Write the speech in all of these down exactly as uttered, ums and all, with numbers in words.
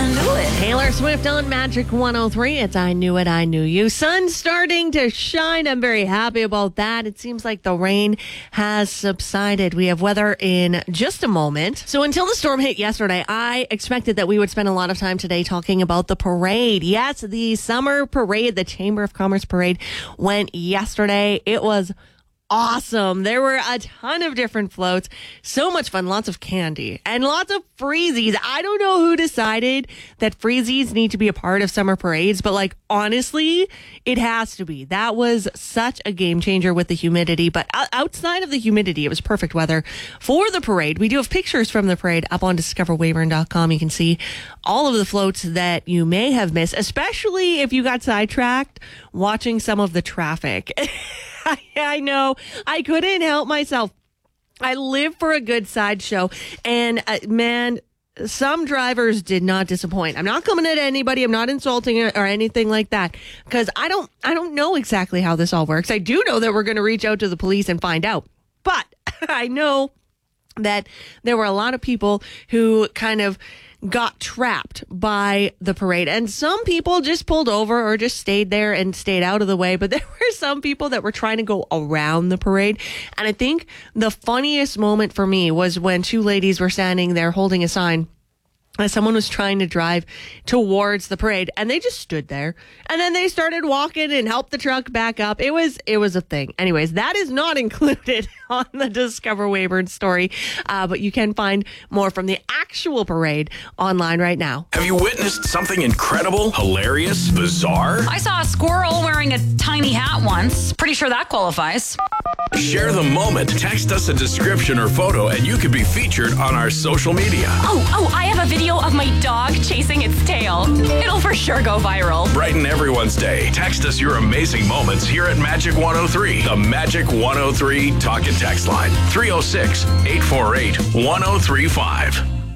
knew it. Taylor Swift on Magic one oh three. It's I Knew It, I Knew You. Sun's starting to shine. I'm very happy about that. It seems like the rain has subsided. We have weather in just a moment. So until the storm hit yesterday, I expected that we would spend a lot of time today talking about the parade. Yes, the summer parade, the Chamber of Commerce parade went yesterday. It was awesome. There were a ton of different floats. So much fun. Lots of candy and lots of freezies. I don't know who decided that freezies need to be a part of summer parades, but like, honestly, it has to be. That was such a game changer with the humidity. But outside of the humidity, it was perfect weather for the parade. We do have pictures from the parade up on discover weyburn dot com. You can see all of the floats that you may have missed, especially if you got sidetracked watching some of the traffic. I know. I couldn't help myself. I live for a good sideshow. And uh, man, some drivers did not disappoint. I'm not coming at anybody. I'm not insulting or anything like that, because I don't, I don't know exactly how this all works. I do know that we're going to reach out to the police and find out. But I know that there were a lot of people who kind of got trapped by the parade, and some people just pulled over or just stayed there and stayed out of the way. But there were some people that were trying to go around the parade. And I think the funniest moment for me was when two ladies were standing there holding a sign as someone was trying to drive towards the parade, and they just stood there, and then they started walking and helped the truck back up. It was it was a thing. Anyways, that is not included on the Discover Weyburn story, uh, but you can find more from the actual parade online right now. Have you witnessed something incredible, hilarious, bizarre? I saw a squirrel wearing a tiny hat once. Pretty sure that qualifies. Share the moment. Text us a description or photo, and you could be featured on our social media. Oh, oh, I have a video of my dog chasing its tail. It'll for sure go viral. Brighten everyone's day. Text us your amazing moments here at Magic one oh three. The Magic one oh three talk and text line. three oh six, eight four eight, one oh three five.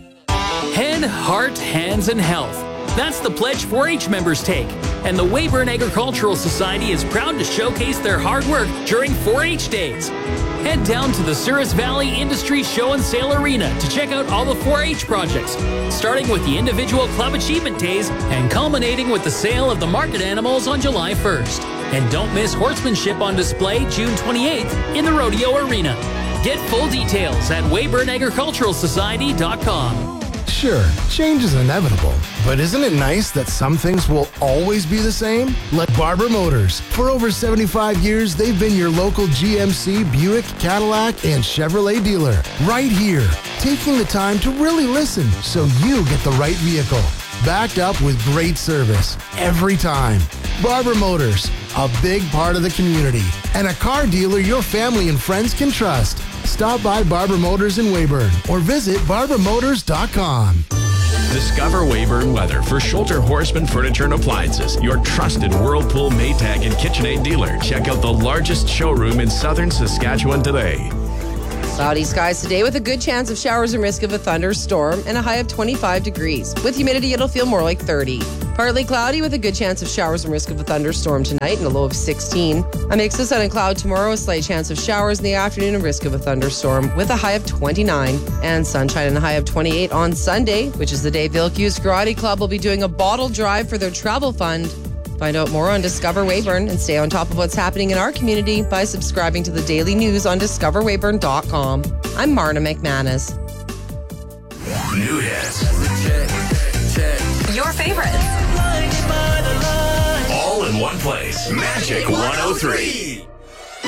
Head, heart, hands, and health. That's the pledge four H members take. And the Weyburn Agricultural Society is proud to showcase their hard work during four H days. Head down to the Souris Valley Industry Show and Sale Arena to check out all the four H projects, starting with the individual club achievement days and culminating with the sale of the market animals on July first. And don't miss horsemanship on display June twenty-eighth in the Rodeo Arena. Get full details at weyburn agricultural society dot com. Sure, change is inevitable, but isn't it nice that some things will always be the same? Like Barber Motors. For over seventy-five years, they've been your local G M C, Buick, Cadillac, and Chevrolet dealer. Right here, taking the time to really listen so you get the right vehicle. Backed up with great service every time. Barber Motors, a big part of the community, and a car dealer your family and friends can trust. Stop by Barber Motors in Weyburn or visit barber motors dot com. Discover Weyburn Weather for Schulter Horseman Furniture and Appliances, your trusted Whirlpool, Maytag, and KitchenAid dealer. Check out the largest showroom in southern Saskatchewan today. Cloudy skies today with a good chance of showers and risk of a thunderstorm and a high of twenty-five degrees. With humidity, it'll feel more like thirty. Partly cloudy with a good chance of showers and risk of a thunderstorm tonight and a low of sixteen. A mix of sun and cloud tomorrow, a slight chance of showers in the afternoon and risk of a thunderstorm with a high of twenty-nine. And sunshine and a high of twenty-eight on Sunday, which is the day Vilcuse Karate Club will be doing a bottle drive for their travel fund. Find out more on Discover Weyburn and stay on top of what's happening in our community by subscribing to the daily news on discover weyburn dot com. I'm Marna McManus. New hits. Your favorites. All in one place. Magic one oh three.